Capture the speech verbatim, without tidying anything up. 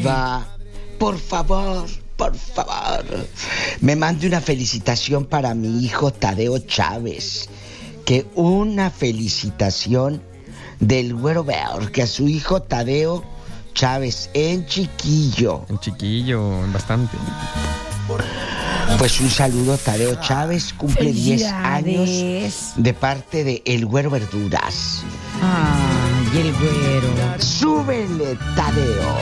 Diva, por favor, por favor, me mande una felicitación para mi hijo Tadeo Chávez. Que una felicitación del Güero Bear, que a su hijo Tadeo Chávez, en chiquillo. En chiquillo, bastante. Pues un saludo, Tadeo Chávez, cumple diez años de parte de El Güero Verduras. Ay, el Güero. ¡Súbele, Tadeo!